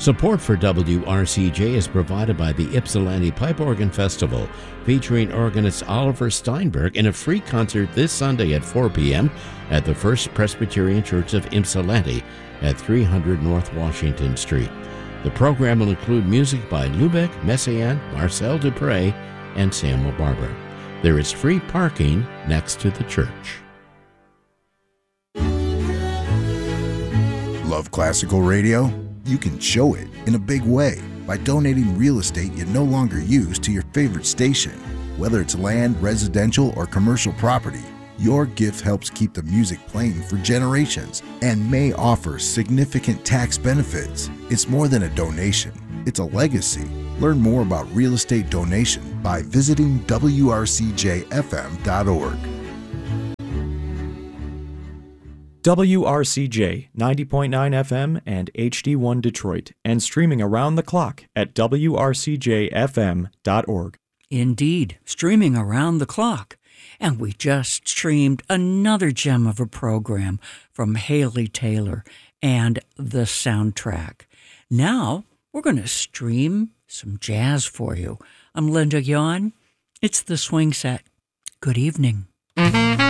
Support for WRCJ is provided by the Ypsilanti Pipe Organ Festival, featuring organist Oliver Steinberg in a free concert this Sunday at 4 p.m. at the First Presbyterian Church of Ypsilanti at 300 North Washington Street. The program will include music by Lubeck, Messiaen, Marcel Dupré, and Samuel Barber. There is free parking next to the church. Love classical radio? You can show it in a big way by donating real estate you no longer use to your favorite station. Whether it's land, residential, or commercial property, your gift helps keep the music playing for generations and may offer significant tax benefits. It's more than a donation, it's a legacy. Learn more about real estate donation by visiting wrcjfm.org. WRCJ 90.9 FM and HD1 Detroit, and streaming around the clock at wrcjfm.org. Indeed, streaming around the clock. And we just streamed another gem of a program from Haley Taylor and The Soundtrack. Now, we're going to stream some jazz for you. I'm Linda Yon. It's The Swing Set. Good evening.